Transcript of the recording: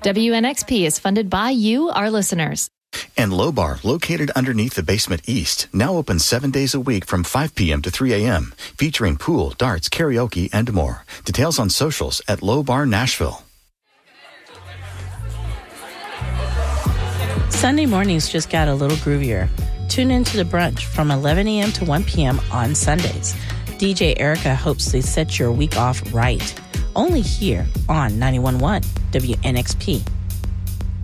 WNXP is funded by you, our listeners. And Low Bar, located underneath the Basement East, now open 7 days a week from 5 p.m. to 3 a.m., featuring pool, darts, karaoke, and more. Details on socials at Low Bar Nashville. Sunday mornings just got a little groovier. Tune into The Brunch from 11 a.m. to 1 p.m. on Sundays. DJ Erica hopes to set your week off right. Only here on 91.1 WNXP.